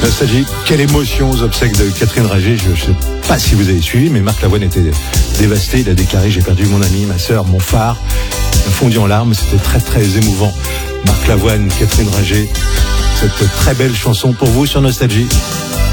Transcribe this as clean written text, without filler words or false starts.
Nostalgie, quelle émotion aux obsèques de Catherine Rager. Je ne sais pas si vous avez suivi, mais Marc Lavoine était dévasté. Il a déclaré: j'ai perdu mon ami, ma sœur, mon phare. Il a fondu en larmes. C'était très très émouvant. Marc Lavoine, Catherine Rager, cette très belle chanson pour vous sur Nostalgie.